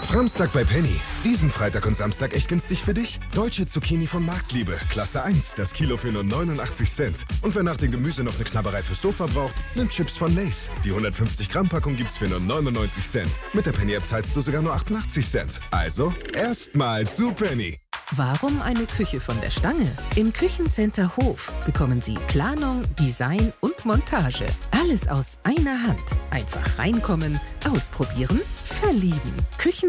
Framstag bei Penny. Diesen Freitag und Samstag echt günstig für dich. Deutsche Zucchini von Marktliebe. Klasse 1. Das Kilo für nur 89 Cent. Und wer nach dem Gemüse noch eine Knabberei fürs Sofa braucht, nimmt Chips von Lay's. Die 150 Gramm Packung gibt's für nur 99 Cent. Mit der Penny-App zahlst du sogar nur 88 Cent. Also, erstmal zu Penny. Warum eine Küche von der Stange? Im Küchencenter Hof bekommen Sie Planung, Design und Montage. Alles aus einer Hand. Einfach reinkommen, ausprobieren, verlieben.